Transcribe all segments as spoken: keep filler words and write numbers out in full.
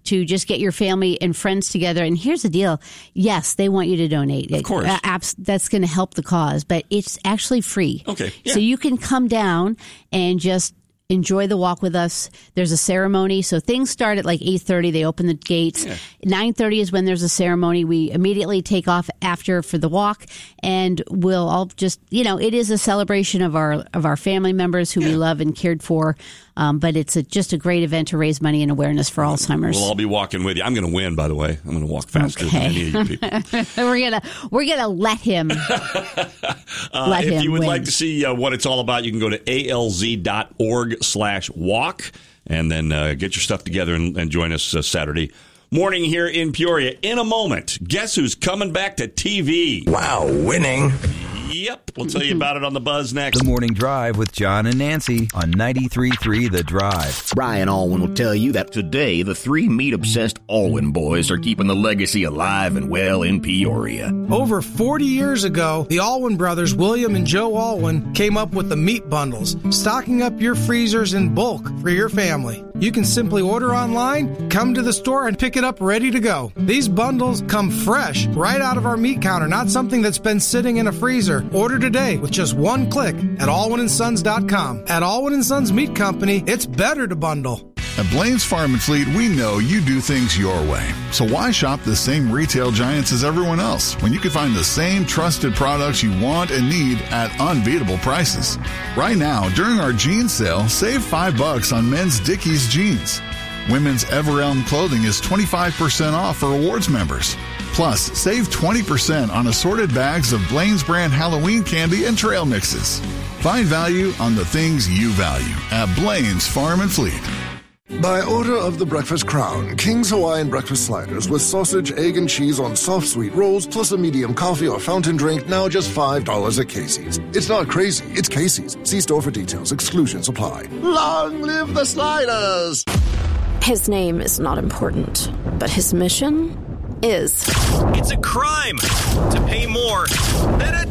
to just get your family and friends together. And here's the deal. Yes, they want you to donate. Of course. Uh, apps, that's going to help the cause, but it's actually free. Okay. Yeah. So you can come down and just enjoy the walk with us. There's a ceremony. So things start at like eight thirty. They open the gates. Yeah. nine thirty is when there's a ceremony. We immediately take off after for the walk, and we'll all just, you know, it is a celebration of our of our family members who yeah. we love and cared for. Um, but it's a, just a great event to raise money and awareness for Alzheimer's. We'll all be walking with you. I'm going to win, by the way. I'm going to walk faster okay. than any of you people. we're gonna we're gonna let him. uh, let if him you would win. like to see uh, what it's all about, you can go to alz.org slash walk and then uh, get your stuff together and, and join us uh, Saturday morning here in Peoria. In a moment, guess who's coming back to T V? Wow, winning. Yep, we'll tell you about it on The Buzz next. The Morning Drive with John and Nancy on ninety-three point three The Drive. Brian Alwyn will tell you that today the three meat-obsessed Alwyn boys are keeping the legacy alive and well in Peoria. Over forty years ago, the Alwyn brothers, William and Joe Alwyn, came up with the meat bundles, stocking up your freezers in bulk for your family. You can simply order online, come to the store, and pick it up ready to go. These bundles come fresh right out of our meat counter, not something that's been sitting in a freezer. Order today with just one click at alwyn and sons dot com. At Alwyn and Sons Meat Company, it's better to bundle. At Blaine's Farm and Fleet, we know you do things your way. So why shop the same retail giants as everyone else when you can find the same trusted products you want and need at unbeatable prices? Right now, during our jeans sale, save five bucks on men's Dickies jeans. Women's Everelm clothing is twenty-five percent off for rewards members. Plus, save twenty percent on assorted bags of Blaine's brand Halloween candy and trail mixes. Find value on the things you value at Blaine's Farm and Fleet. By order of the Breakfast Crown, King's Hawaiian Breakfast Sliders with sausage, egg, and cheese on soft sweet rolls, plus a medium coffee or fountain drink, now just five dollars at Casey's. It's not crazy, it's Casey's. See store for details. Exclusions apply. Long live the sliders! His name is not important, but his mission is. It's a crime to pay more than a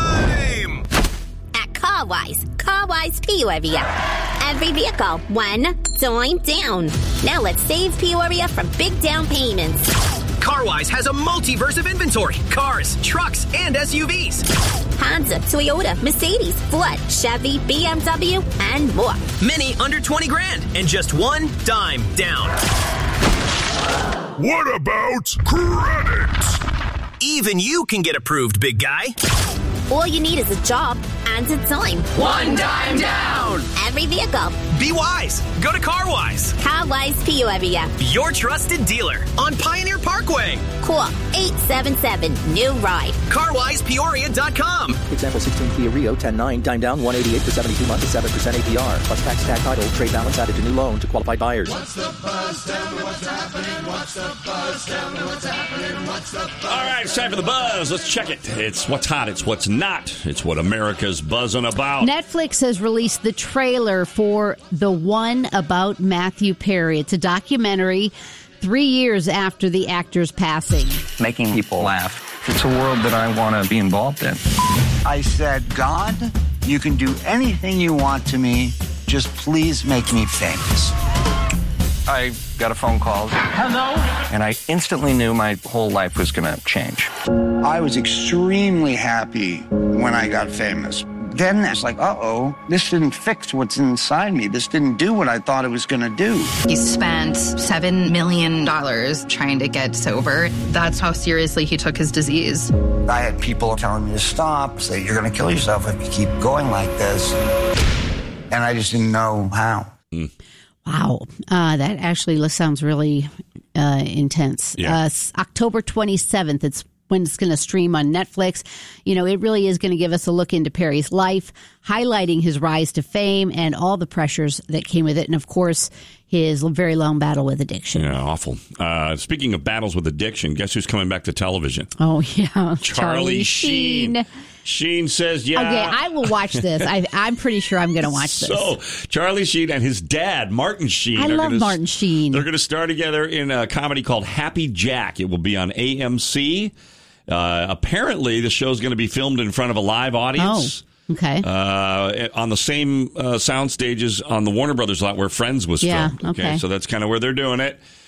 dime! At Carwise, Carwise Peoria. Every vehicle, one dime down. Now let's save Peoria from big down payments. Carwise has a multiverse of inventory. Cars, trucks, and S U Vs. Honda, Toyota, Mercedes, Ford, Chevy, B M W, and more. Many under twenty grand and just one dime down. What about credit? Even you can get approved, big guy. All you need is a job and a dime. One dime down. Every vehicle. Be wise. Go to Carwise. Carwise Peoria. Your trusted dealer on Pioneer Parkway. Call eight seven seven, new ride. Carwise Peoria dot com. Example sixteen Kia Rio ten nine, dime down one eighty-eight for seventy-two months at seven percent A P R. Plus tax tag title, trade balance added to new loan to qualified buyers. What's the buzz? Tell me what's happening. What's the buzz? Tell me what's happening. What's the buzz? All right, it's time for the buzz. Let's check it. It's what's hot. It's what's not. It's what America's buzzing about. Netflix has released the trailer for The One About Matthew Perry. It's a documentary three years after the actor's passing. Making people laugh. It's a world that I want to be involved in. I said, God, you can do anything you want to me. Just please make me famous. I got a phone call. Hello? And I instantly knew my whole life was going to change. I was extremely happy when I got famous. Then it's like, uh-oh, this didn't fix what's inside me. This didn't do what I thought it was going to do. He spent seven million dollars trying to get sober. That's how seriously he took his disease. I had people telling me to stop, say, you're going to kill yourself if you keep going like this. And I just didn't know how. Mm. Wow. Uh, that actually sounds really uh, intense. Yeah. Uh, October twenty-seventh, it's when it's going to stream on Netflix. You know, it really is going to give us a look into Perry's life, highlighting his rise to fame and all the pressures that came with it. And, of course, his very long battle with addiction. Yeah, awful. Uh, speaking of battles with addiction, guess who's coming back to television? Oh, yeah. Charlie, Charlie Sheen. Sheen. Sheen says, yeah. Okay, I will watch this. I, I'm pretty sure I'm going to watch this. So, Charlie Sheen and his dad, Martin Sheen. I are love gonna, Martin Sheen. They're going to star together in a comedy called Happy Jack. It will be on A M C. Uh, apparently, the show's going to be filmed in front of a live audience. Oh, okay. Uh, on the same uh, sound stages on the Warner Brothers lot where Friends was yeah, filmed. Okay. So that's kind of where they're doing it.